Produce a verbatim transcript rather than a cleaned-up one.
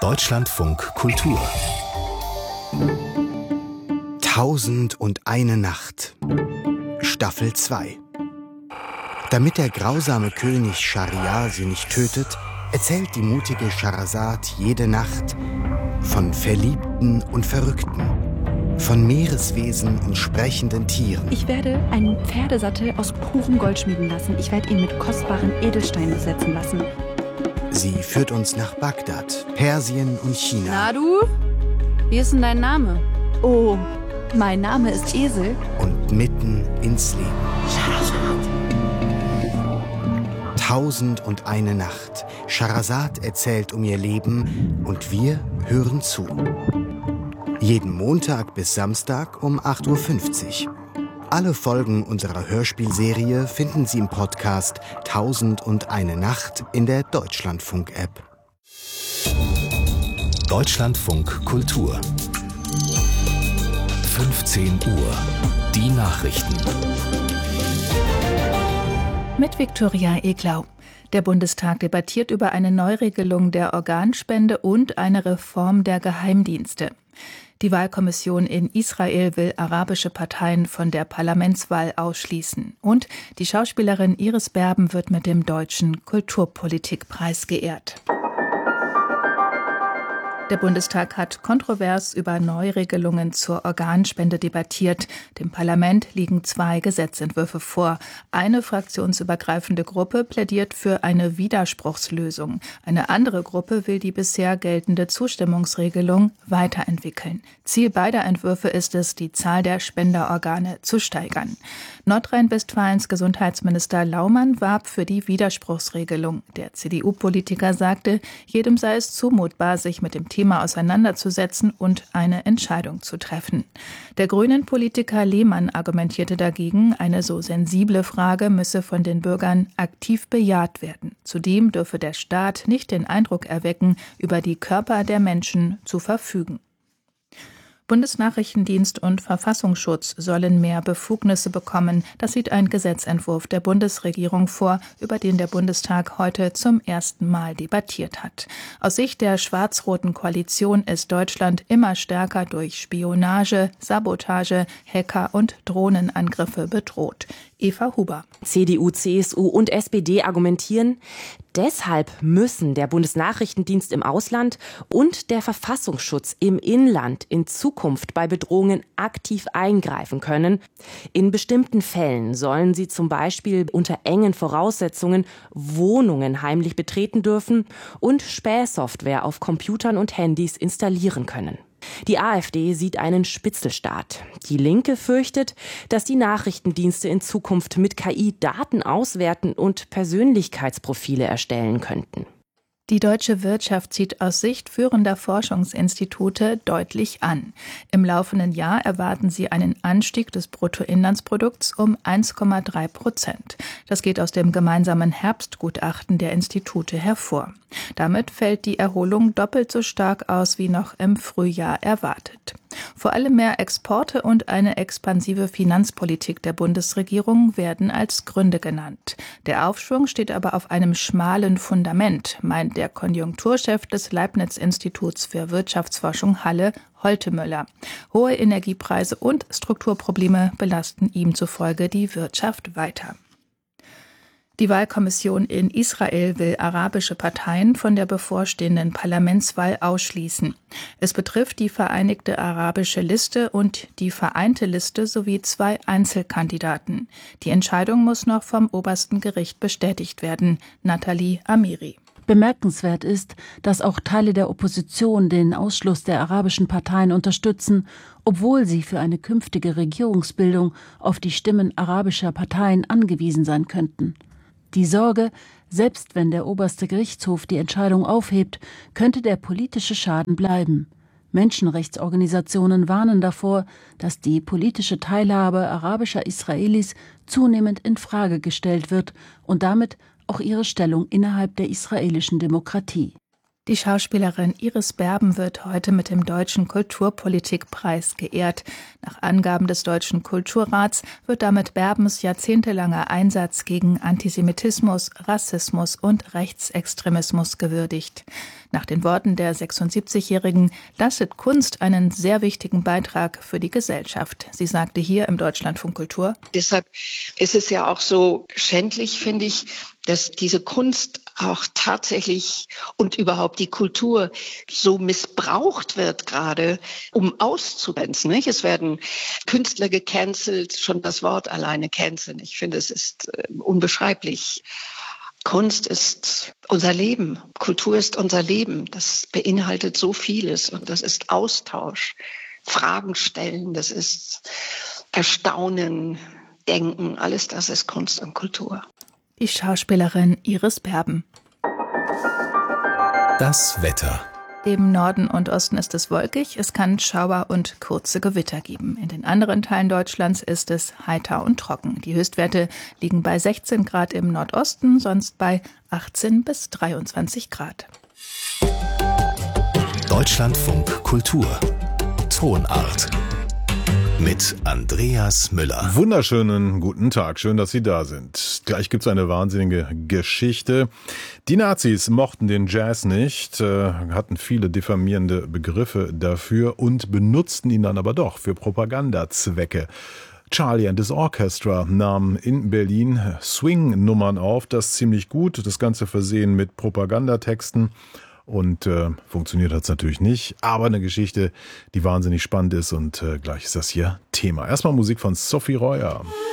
Deutschlandfunk Kultur. Tausend und eine Nacht. Staffel zwei. Damit der grausame König Schahriar sie nicht tötet, erzählt die mutige Schehersad jede Nacht von Verliebten und Verrückten, von Meereswesen und sprechenden Tieren. Ich werde einen Pferdesattel aus purem Gold schmieden lassen. Ich werde ihn mit kostbaren Edelsteinen besetzen lassen. Sie führt uns nach Bagdad, Persien und China. Na du? Wie ist denn dein Name? Oh, mein Name ist Esel. Und mitten ins Leben. Tausend und eine Nacht. Schehersad erzählt um ihr Leben und wir hören zu. Jeden Montag bis Samstag um acht Uhr fünfzig. Alle Folgen unserer Hörspielserie finden Sie im Podcast Tausend und eine Nacht in der Deutschlandfunk-App. Deutschlandfunk Kultur. fünfzehn Uhr. Die Nachrichten. Mit Viktoria Eglau. Der Bundestag debattiert über eine Neuregelung der Organspende und eine Reform der Geheimdienste. Die Wahlkommission in Israel will arabische Parteien von der Parlamentswahl ausschließen. Und die Schauspielerin Iris Berben wird mit dem Deutschen Kulturpolitikpreis geehrt. Der Bundestag hat kontrovers über Neuregelungen zur Organspende debattiert. Dem Parlament liegen zwei Gesetzentwürfe vor. Eine fraktionsübergreifende Gruppe plädiert für eine Widerspruchslösung. Eine andere Gruppe will die bisher geltende Zustimmungsregelung weiterentwickeln. Ziel beider Entwürfe ist es, die Zahl der Spenderorgane zu steigern. Nordrhein-Westfalens Gesundheitsminister Laumann warb für die Widerspruchsregelung. Der C D U-Politiker sagte, jedem sei es zumutbar, sich mit dem Thema auseinanderzusetzen und eine Entscheidung zu treffen. Der Grünen-Politiker Lehmann argumentierte dagegen, eine so sensible Frage müsse von den Bürgern aktiv bejaht werden. Zudem dürfe der Staat nicht den Eindruck erwecken, über die Körper der Menschen zu verfügen. Bundesnachrichtendienst und Verfassungsschutz sollen mehr Befugnisse bekommen. Das sieht ein Gesetzentwurf der Bundesregierung vor, über den der Bundestag heute zum ersten Mal debattiert hat. Aus Sicht der schwarz-roten Koalition ist Deutschland immer stärker durch Spionage, Sabotage, Hacker und Drohnenangriffe bedroht. Eva Huber. C D U, C S U und S P D argumentieren, deshalb müssen der Bundesnachrichtendienst im Ausland und der Verfassungsschutz im Inland in Zukunft bei Bedrohungen aktiv eingreifen können. In bestimmten Fällen sollen sie zum Beispiel unter engen Voraussetzungen Wohnungen heimlich betreten dürfen und Spähsoftware auf Computern und Handys installieren können. Die AfD sieht einen Spitzelstaat. Die Linke fürchtet, dass die Nachrichtendienste in Zukunft mit K I Daten auswerten und Persönlichkeitsprofile erstellen könnten. Die deutsche Wirtschaft zieht aus Sicht führender Forschungsinstitute deutlich an. Im laufenden Jahr erwarten sie einen Anstieg des Bruttoinlandsprodukts um eins Komma drei Prozent. Das geht aus dem gemeinsamen Herbstgutachten der Institute hervor. Damit fällt die Erholung doppelt so stark aus wie noch im Frühjahr erwartet. Vor allem mehr Exporte und eine expansive Finanzpolitik der Bundesregierung werden als Gründe genannt. Der Aufschwung steht aber auf einem schmalen Fundament, meint der Konjunkturchef des Leibniz-Instituts für Wirtschaftsforschung Halle, Holtemöller. Hohe Energiepreise und Strukturprobleme belasten ihm zufolge die Wirtschaft weiter. Die Wahlkommission in Israel will arabische Parteien von der bevorstehenden Parlamentswahl ausschließen. Es betrifft die Vereinigte Arabische Liste und die Vereinte Liste sowie zwei Einzelkandidaten. Die Entscheidung muss noch vom obersten Gericht bestätigt werden. Nathalie Amiri. Bemerkenswert ist, dass auch Teile der Opposition den Ausschluss der arabischen Parteien unterstützen, obwohl sie für eine künftige Regierungsbildung auf die Stimmen arabischer Parteien angewiesen sein könnten. Die Sorge, selbst wenn der oberste Gerichtshof die Entscheidung aufhebt, könnte der politische Schaden bleiben. Menschenrechtsorganisationen warnen davor, dass die politische Teilhabe arabischer Israelis zunehmend in Frage gestellt wird und damit auch ihre Stellung innerhalb der israelischen Demokratie. Die Schauspielerin Iris Berben wird heute mit dem Deutschen Kulturpolitikpreis geehrt. Nach Angaben des Deutschen Kulturrats wird damit Berbens jahrzehntelanger Einsatz gegen Antisemitismus, Rassismus und Rechtsextremismus gewürdigt. Nach den Worten der sechsundsiebzigjährigen leistet Kunst einen sehr wichtigen Beitrag für die Gesellschaft. Sie sagte hier im Deutschlandfunk Kultur: Deshalb ist es ja auch so schändlich, finde ich, dass diese Kunst auch tatsächlich und überhaupt die Kultur so missbraucht wird gerade, um auszugrenzen. Nicht? Es werden Künstler gecancelt, schon das Wort alleine canceln. Ich finde, es ist unbeschreiblich. Kunst ist unser Leben, Kultur ist unser Leben. Das beinhaltet so vieles und das ist Austausch, Fragen stellen, das ist Erstaunen, Denken, alles das ist Kunst und Kultur. Die Schauspielerin Iris Berben. Das Wetter. Im Norden und Osten ist es wolkig, es kann Schauer und kurze Gewitter geben. In den anderen Teilen Deutschlands ist es heiter und trocken. Die Höchstwerte liegen bei sechzehn Grad im Nordosten, sonst bei achtzehn bis dreiundzwanzig Grad. Deutschlandfunk Kultur. Tonart. Mit Andreas Müller. Wunderschönen guten Tag, schön, dass Sie da sind. Gleich gibt's eine wahnsinnige Geschichte. Die Nazis mochten den Jazz nicht, äh, hatten viele diffamierende Begriffe dafür und benutzten ihn dann aber doch für Propagandazwecke. Charlie and his Orchestra nahmen in Berlin Swing-Nummern auf, das ziemlich gut, das Ganze versehen mit Propagandatexten. Und äh, funktioniert hat's natürlich nicht, aber eine Geschichte, die wahnsinnig spannend ist und äh, gleich ist das hier Thema. Erstmal Musik von Sophie Royer.